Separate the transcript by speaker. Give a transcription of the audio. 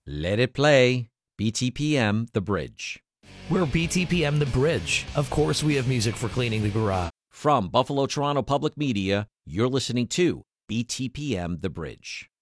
Speaker 1: Let it play. BTPM The Bridge.
Speaker 2: We're BTPM The Bridge. Of course, we have music for cleaning the garage.
Speaker 1: From Buffalo Toronto Public Media, you're listening to BTPM The Bridge.